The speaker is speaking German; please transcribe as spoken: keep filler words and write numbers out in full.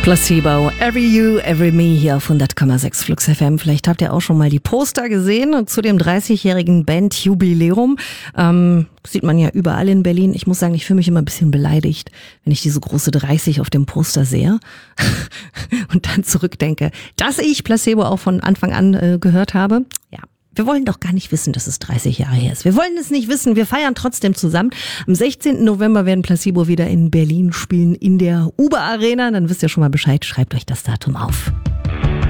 Placebo, Every You, Every Me hier auf hundert Komma sechs Flux F M. Vielleicht habt ihr auch schon mal die Poster gesehen zu dem dreißigjährigen Bandjubiläum. Ähm, sieht man ja überall in Berlin. Ich muss sagen, ich fühle mich immer ein bisschen beleidigt, wenn ich diese große dreißig auf dem Poster sehe und dann zurückdenke, dass ich Placebo auch von Anfang an äh, gehört habe. Ja. Wir wollen doch gar nicht wissen, dass es dreißig Jahre her ist. Wir wollen es nicht wissen. Wir feiern trotzdem zusammen. Am sechzehnten November werden Placebo wieder in Berlin spielen, in der Uber Arena. Dann wisst ihr schon mal Bescheid. Schreibt euch das Datum auf.